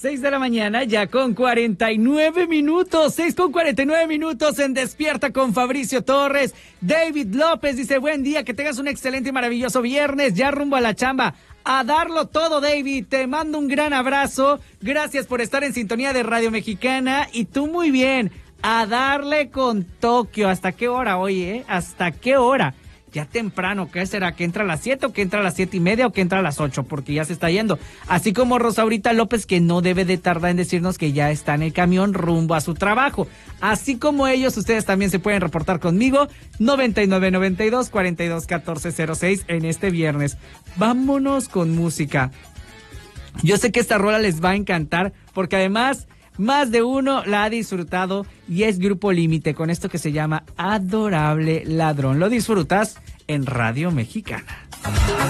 6 de la mañana, ya con 49 minutos, 6:49 en Despierta con Fabricio Torres. David López dice, buen día, que tengas un excelente y maravilloso viernes, ya rumbo a la chamba. A darlo todo, David, te mando un gran abrazo, gracias por estar en sintonía de Radio Mexicana, y tú muy bien, a darle con Tokio. ¿Hasta qué hora hoy, ¿Hasta qué hora? Ya temprano, ¿qué será? ¿Que entra a las 7 o que entra a las 7:30 o que entra a las 8? Porque ya se está yendo. Así como Rosaurita López, que no debe de tardar en decirnos que ya está en el camión rumbo a su trabajo. Así como ellos, ustedes también se pueden reportar conmigo, 9992-421406 en este viernes. Vámonos con música. Yo sé que esta rola les va a encantar, porque además más de uno la ha disfrutado, y es Grupo Límite con esto que se llama Adorable Ladrón. Lo disfrutas en Radio Mexicana.